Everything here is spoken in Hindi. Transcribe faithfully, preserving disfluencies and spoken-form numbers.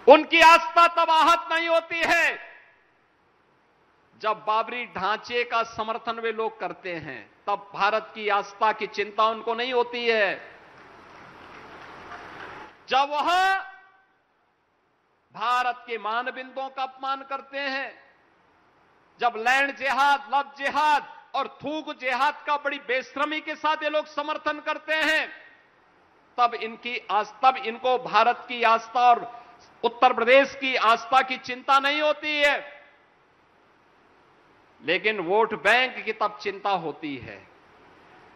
उनकी आस्था तब आहत नहीं होती है जब बाबरी ढांचे का समर्थन वे लोग करते हैं, तब भारत की आस्था की चिंता उनको नहीं होती है। जब वह भारत के मानबिंदुओं का अपमान करते हैं, जब लैंड जिहाद, लव जिहाद और थूक जिहाद का बड़ी बेशर्मी के साथ ये लोग समर्थन करते हैं, तब इनकी तब इनको भारत की आस्था और उत्तर प्रदेश की आस्था की चिंता नहीं होती है। लेकिन वोट बैंक की तब चिंता होती है।